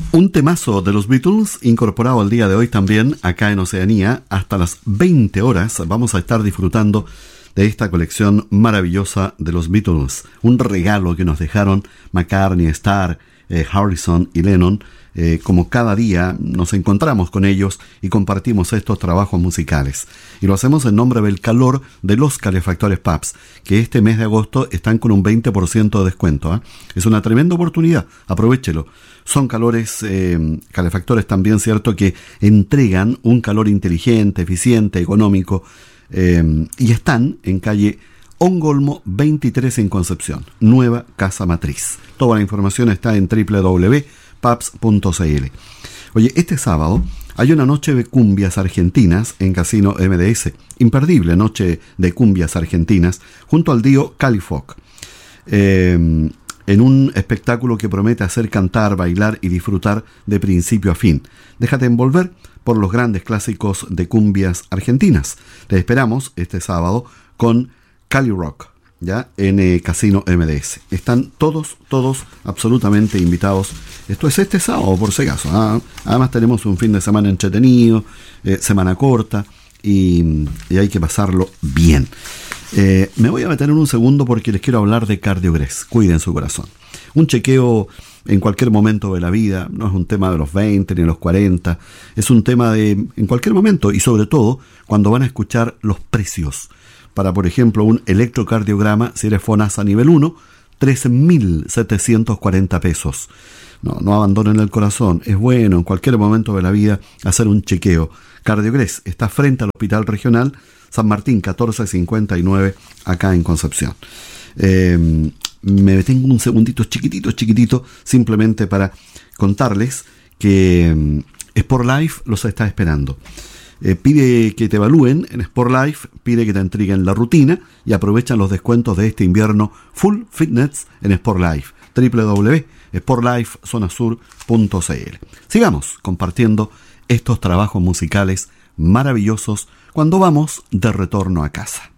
Un temazo de los Beatles incorporado al día de hoy también acá en Oceanía. Hasta las 20 horas vamos a estar disfrutando de esta colección maravillosa de los Beatles. Un regalo que nos dejaron McCartney, Starr, Harrison y Lennon. Como cada día nos encontramos con ellos y compartimos estos trabajos musicales. Y lo hacemos en nombre del calor de los calefactores Pabst, que este mes de agosto están con un 20% de descuento. Es una tremenda oportunidad, aprovéchelo. Son calefactores también, cierto, que entregan un calor inteligente, eficiente, económico, y están en calle Ongolmo 23 en Concepción, nueva casa matriz. Toda la información está en www.pabst.cl. Oye, este sábado hay una noche de cumbias argentinas en Casino MDS. Imperdible noche de cumbias argentinas junto al dúo Califoc. En un espectáculo que promete hacer cantar, bailar y disfrutar de principio a fin. Déjate envolver por los grandes clásicos de cumbias argentinas. Te esperamos este sábado con Cali Rock, ya en Casino MDS. Están todos absolutamente invitados. Esto es este sábado, por si acaso. Además tenemos un fin de semana entretenido, semana corta, y hay que pasarlo bien. Me voy a meter en un segundo porque les quiero hablar de Cardiogrés. Cuiden su corazón. Un chequeo en cualquier momento de la vida, no es un tema de los 20 ni de los 40, es un tema de en cualquier momento, y sobre todo cuando van a escuchar los precios. Para, por ejemplo, un electrocardiograma, si eres FONASA nivel 1, 13.740 pesos. No abandonen el corazón. Es bueno en cualquier momento de la vida hacer un chequeo. Cardiogrés está frente al Hospital Regional San Martín 1459, acá en Concepción. Me detengo un segundito chiquitito, simplemente para contarles que Sport Life los está esperando. Pide que te evalúen en Sport Life, pide que te entreguen la rutina y aprovechan los descuentos de este invierno Full Fitness en Sport Life. www.sportlifezonasur.cl. Sigamos compartiendo estos trabajos musicales maravillosos cuando vamos de retorno a casa.